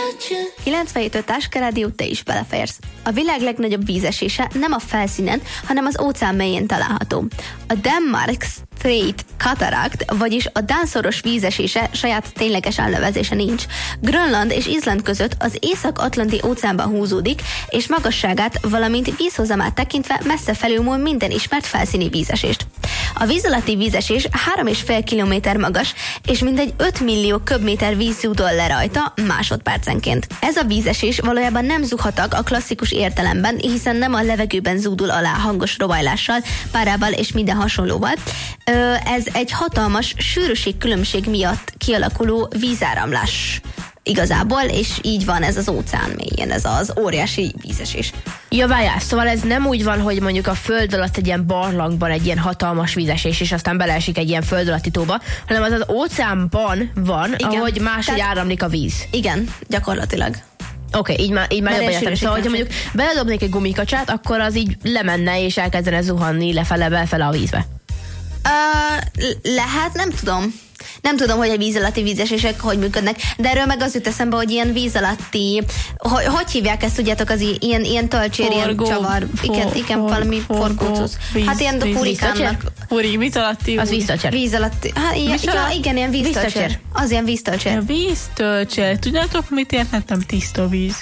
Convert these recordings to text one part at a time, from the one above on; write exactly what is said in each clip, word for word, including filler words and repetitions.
kilencvenhét Táska Rádió, te is beleférsz. A világ legnagyobb vízesése nem a felszínen, hanem az óceán mélyén található. A Denmark Strait Cataract, vagyis a Dán-szoros vízesése saját tényleges elnevezése nincs. Grönland és Izland között az Észak-Atlanti óceánban húzódik, és magasságát, valamint vízhozamát tekintve messze felülmúl minden ismert felszíni vízesést. A víz alatti vízesés három és fél kilométer magas, és mindegy öt millió köbméter víz zúdul le rajta másodpercenként. Ez a vízesés valójában nem zuhatag a klasszikus értelemben, hiszen nem a levegőben zúdul alá hangos robajlással, párával és minden hasonlóval. Ez egy hatalmas sűrűségkülönbség miatt kialakuló vízáramlás igazából, és így van ez az óceán mélyén, ez az óriási vízesés. Ja, várjál, szóval ez nem úgy van, hogy mondjuk a föld alatt egy ilyen barlangban egy ilyen hatalmas vízesés, és aztán beleesik egy ilyen föld alatti tóba, hanem az az óceánban van, igen, ahogy máshogy Tehát, áramlik a víz. Igen, gyakorlatilag. Oké, okay, így már, így már jobban értem. Szóval, hogyha mondjuk beledobnék egy gumikacsát, akkor az így lemenne, és elkezdene zuhanni lefele, befele a vízbe. Uh, lehet, nem tudom. Nem tudom, hogy a víz alatti vízesések hogy működnek, de erről meg az jut eszembe, hogy ilyen víz alatti, hogy, hogy hívják ezt, tudjátok, az ilyen, ilyen tölcsér, ilyen csavar, for, igen, igen for, valami forgócuz. Hát ilyen hurikánnak. Huri, víz alatti. Az víztölcsér. Víz alatti, hát ilyen, ja, igen, ilyen víztölcsér. Az ilyen víztölcsér. Ja, víztölcsér. Tudjátok, mit értettem? Tiszta víz.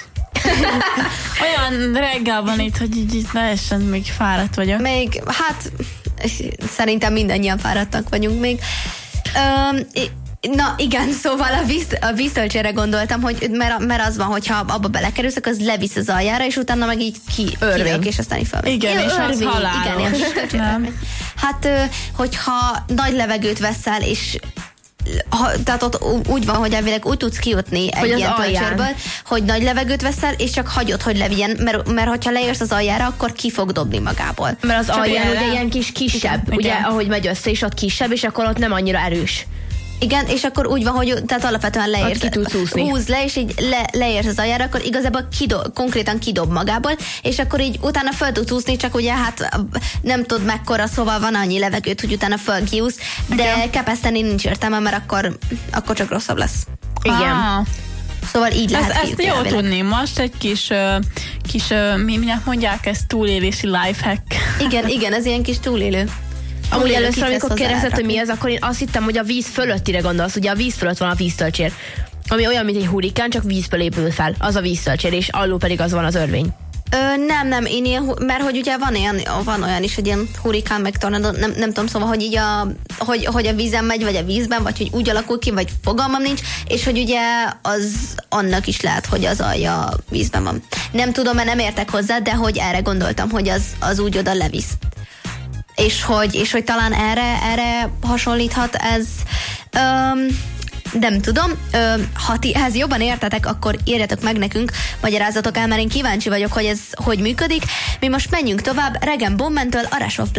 Olyan reggel van itt, hogy így, így teljesen még fáradt vagyok. Még, hát szerintem mindannyian fáradtak vagyunk még. Um, na igen, szóval a, víz, a víztölcsére gondoltam, hogy mert, mert az van, hogyha abba belekerülsz, akkor az levisz az aljára, és utána meg így ki, kilök, és aztán így fel. Igen, Jó, és örvény, az halálos. Igen, hát, hogyha nagy levegőt veszel, és ha, tehát ott úgy van, hogy elvileg úgy tudsz kijutni egy ilyen tölcsérből, hogy nagy levegőt veszel, és csak hagyod, hogy levigyen, mert, mert hogyha leérsz az aljára, akkor ki fog dobni magából. Mert az csak alján ugye ilyen kis kisebb, igen, ugye, igen. Ahogy megy össze, és ott kisebb, és akkor ott nem annyira erős. Igen, és akkor úgy van, hogy tehát alapvetően leérsz, ki tudsz úszni. Húz le, és így le, leérsz az aljára, akkor igazából kidob, konkrétan kidob magából, és akkor így utána föl tudsz úszni, csak ugye hát nem tudod mekkora, szóval van annyi levegőt, hogy utána fölkiúsz, de okay. Kepeszteni nincs értelme, mert akkor, akkor csak rosszabb lesz. Igen. Ah. Szóval így lehet Ezt, ezt jó tudni. Most egy kis, kis mi minek mondják, ez túlélési lifehack. Igen, igen, ez ilyen kis túlélő. Amúgy először, amikor kérdezett, hogy mi ez, akkor én azt hittem, hogy a víz fölöttire gondolsz. Ugye a víz fölött van a víztölcsér, ami olyan, mint egy hurikán, csak vízből épül fel. Az a víztölcsér, és alul pedig az van az örvény. Ö, nem, nem, én ilyen, mert hogy ugye van olyan, van olyan is, hogy ilyen hurikán meg tornádó, nem, nem tudom, szóval, hogy így a, hogy, hogy a vízen megy, vagy a vízben, vagy hogy úgy alakul ki, vagy fogalmam nincs, és hogy ugye az annak is lehet, hogy az alja a vízben van. Nem tudom, mert nem értek hozzá, de hogy erre gondoltam, hogy az, az úgy oda levisz. És hogy, és hogy talán erre, erre hasonlíthat ez, öm, nem tudom, öm, ha ti ehhez jobban értetek, akkor írjatok meg nekünk, magyarázatok el, mert én kíváncsi vagyok, hogy ez hogy működik. Mi most menjünk tovább, Regen Bowman-től, a Rush of Blood.